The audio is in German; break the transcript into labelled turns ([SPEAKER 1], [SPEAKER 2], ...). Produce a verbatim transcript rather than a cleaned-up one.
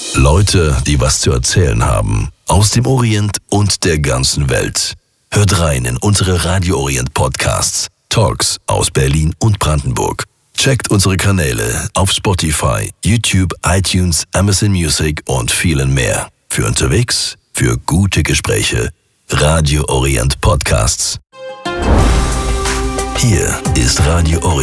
[SPEAKER 1] Leute, die was zu erzählen haben. Aus dem Orient und der ganzen Welt. Hört rein in unsere Radio Orient Podcasts. Talks aus Berlin und Brandenburg. Checkt unsere Kanäle auf Spotify, YouTube, iTunes, Amazon Music und vielen mehr. Für unterwegs, für gute Gespräche. Radio Orient Podcasts. Hier ist Radio Orient.